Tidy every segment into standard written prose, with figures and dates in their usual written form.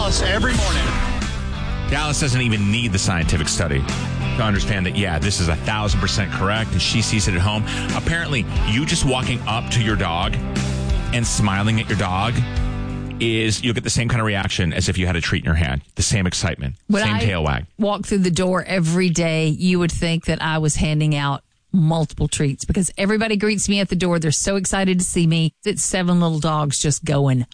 Dallas every morning. Dallas doesn't even need the scientific study to understand that, yeah, this is 1,000% correct, and she sees it at home. Apparently, you just walking up to your dog and smiling at your dog you'll get the same kind of reaction as if you had a treat in your hand. The same excitement, same tail wag. Walk through the door every day, you would think that I was handing out multiple treats because everybody greets me at the door. They're so excited to see me. It's 7 little dogs just going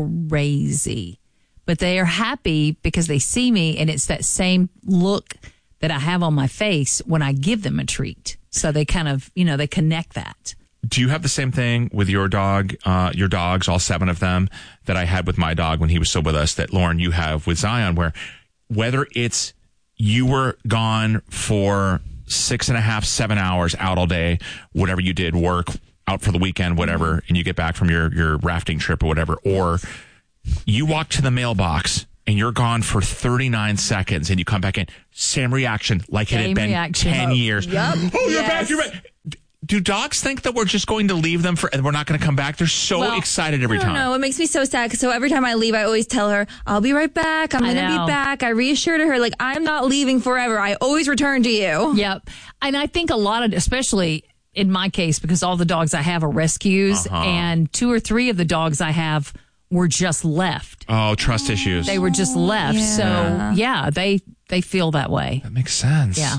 crazy. But they are happy because they see me, and it's that same look that I have on my face when I give them a treat. So they kind of, they connect that. Do you have the same thing with your dog, your dogs, all 7 of them, that I had with my dog when he was still with us, that, Lauren, you have with Zion, where whether it's you were gone for 6.5, 7 hours out all day, whatever you did, work, out for the weekend, whatever, and you get back from your rafting trip or whatever, or you walk to the mailbox and you're gone for 39 seconds and you come back in, same reaction, like it had been 10 years. Yep. Oh, you're back, you're back. Do dogs think that we're just going to leave them and we're not going to come back? They're so excited every time. No, it makes me so sad. So every time I leave, I always tell her, I'll be right back. I'm going to be back. I reassured her, like, I'm not leaving forever. I always return to you. Yep. And I think a lot of, especially in my case, because all the dogs I have are rescues, and 2 or 3 of the dogs I have were just left. Oh, trust issues. They were just left. Yeah. So, yeah, they feel that way. That makes sense. Yeah.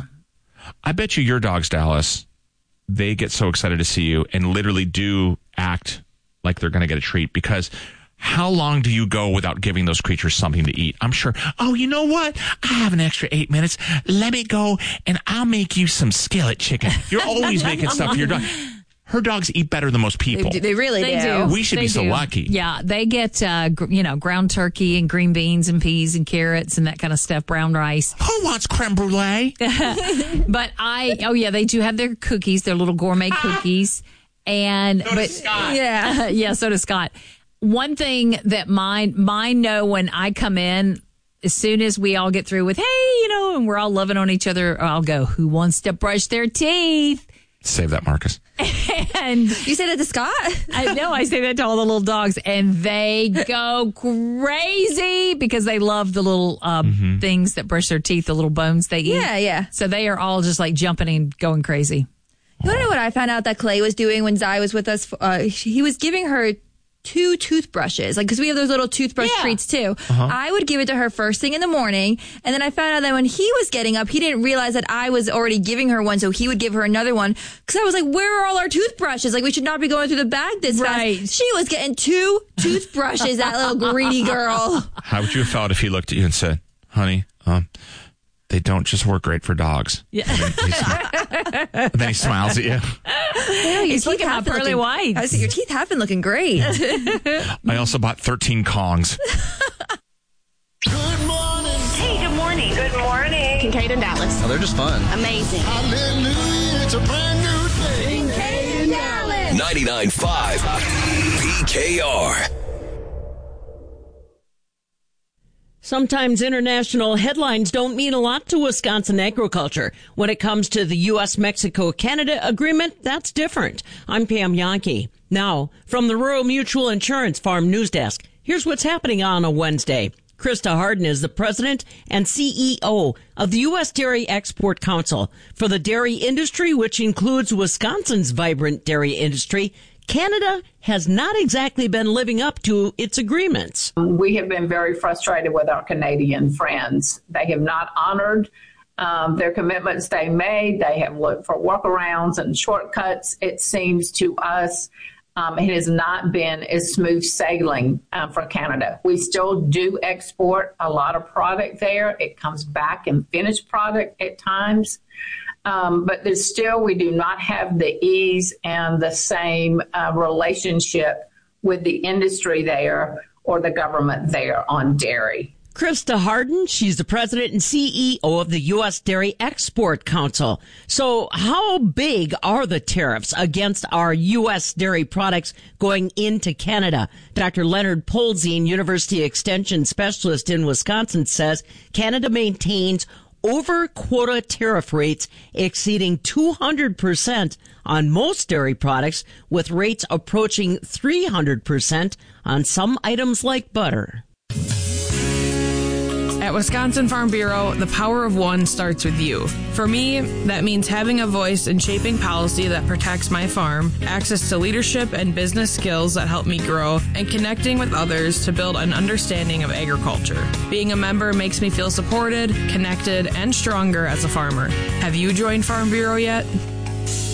I bet you your dogs, Dallas, they get so excited to see you and literally do act like they're going to get a treat, because how long do you go without giving those creatures something to eat? I'm sure, oh, you know what? I have an extra 8 minutes. Let me go and I'll make you some skillet chicken. You're always making stuff for your dog. Her dogs eat better than most people. They really do. We should be so lucky. Yeah, they get, ground turkey and green beans and peas and carrots and that kind of stuff, brown rice. Who wants creme brulee? But they do have their cookies, their little gourmet cookies. And so does Scott. Yeah, so does Scott. One thing that mine know when I come in, as soon as we all get through with, hey, and we're all loving on each other, I'll go, who wants to brush their teeth? Save that, Marcus. And you say that to Scott? I know. I say that to all the little dogs, and they go crazy because they love the little things that brush their teeth, the little bones they eat. Yeah. So they are all just like jumping and going crazy. You want to know what I found out that Clay was doing when Zai was with us? He was giving her 2 toothbrushes, like, because we have those little toothbrush treats too. I would give it to her first thing in the morning, and then I found out that when he was getting up, he didn't realize that I was already giving her one, so he would give her another one. Because I was like, where are all our toothbrushes? Like, we should not be going through the bag this fast. She was getting 2 toothbrushes, that little greedy girl. How would you have felt if he looked at you and said, honey, they don't just work great for dogs? Yeah. And then he smiles at you. He's looking at pearly whites. I said, your teeth have been looking great. I also bought 13 Kongs. Good morning. Hey, good morning. Good morning. Kincaid and Dallas. Oh, they're just fun. Amazing. Hallelujah. It's a brand new day. Kincaid and Dallas. 99.5 PKR. Sometimes international headlines don't mean a lot to Wisconsin agriculture. When it comes to the U.S.-Mexico-Canada agreement, that's different. I'm Pam Yankee. Now, from the Rural Mutual Insurance Farm News Desk, here's what's happening on a Wednesday. Krista Harden is the president and CEO of the U.S. Dairy Export Council. For the dairy industry, which includes Wisconsin's vibrant dairy industry, Canada has not exactly been living up to its agreements. We have been very frustrated with our Canadian friends. They have not honored their commitments they made. They have looked for workarounds and shortcuts, it seems to us. It has not been as smooth sailing for Canada. We still do export a lot of product there. It comes back in finished product at times. But there's still, we do not have the ease and the same relationship with the industry there or the government there on dairy. Krista Harden, she's the president and CEO of the U.S. Dairy Export Council. So how big are the tariffs against our U.S. dairy products going into Canada? Dr. Leonard Polzin, University Extension Specialist in Wisconsin, says Canada maintains over quota tariff rates exceeding 200% on most dairy products, with rates approaching 300% on some items like butter. At Wisconsin Farm Bureau, the power of one starts with you. For me, that means having a voice in shaping policy that protects my farm, access to leadership and business skills that help me grow, and connecting with others to build an understanding of agriculture. Being a member makes me feel supported, connected, and stronger as a farmer. Have you joined Farm Bureau yet?